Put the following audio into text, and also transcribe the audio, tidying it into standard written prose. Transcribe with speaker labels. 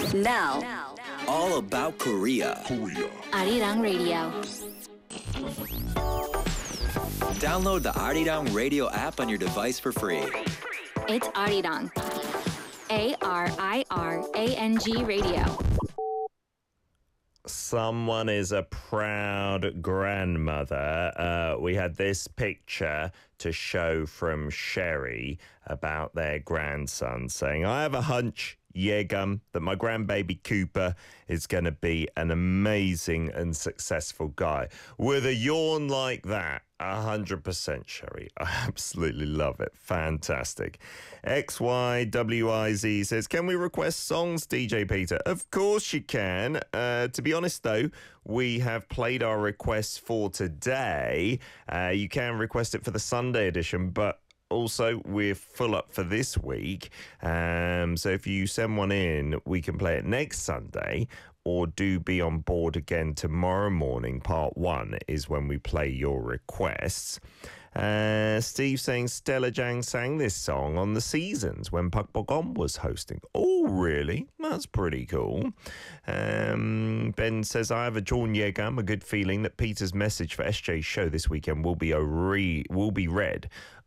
Speaker 1: Now,
Speaker 2: all about Korea.
Speaker 1: Arirang Radio.
Speaker 2: Download the Arirang Radio app on your device for free.
Speaker 1: It's Arirang. ARIRANG Radio.
Speaker 3: Someone is a proud grandmother. We had this picture to show from Sherry about their grandson saying, I have a hunch, Yegum, that my grandbaby Cooper is going to be an amazing and successful guy. With a yawn like that, 100%, Sherry. I absolutely love it. Fantastic. XYWIZ says, can we request songs, DJ Peter? Of course you can. To be honest, though, we have played our requests for today. You can request it for the Sunday edition, but also, we're full up for this week. So if you send one in, we can play it next Sunday, or do be on board again tomorrow morning. Part 1 is when we play your requests. Steve saying Stella Jang sang this song on The Seasons when Park Bo-gum was hosting. Oh, really? That's pretty cool. Ben says, I have a John Yegam, a good feeling that Peter's message for SJ's show this weekend will be read